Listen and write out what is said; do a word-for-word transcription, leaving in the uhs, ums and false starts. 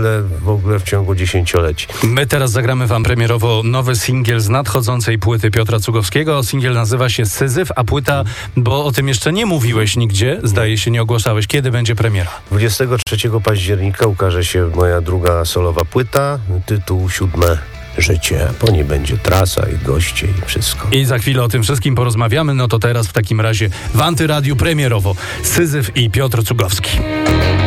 single w ogóle w ciągu dziesięcioleci. My teraz zagramy wam premierowo nowy singiel z nadchodzącej płyty Piotra Cugowskiego. Singiel nazywa się Syzyf, a płyta, bo o tym jeszcze nie mówiłeś nigdzie, zdaje się, nie ogłaszałeś. Kiedy będzie premiera? dwudziestego trzeciego października ukaże się moja druga solowa płyta, tytuł Siódme Życie. Po niej będzie trasa i goście i wszystko. I za chwilę o tym wszystkim porozmawiamy. No to teraz w takim razie w Antyradiu premierowo Syzyf i Piotr Cugowski.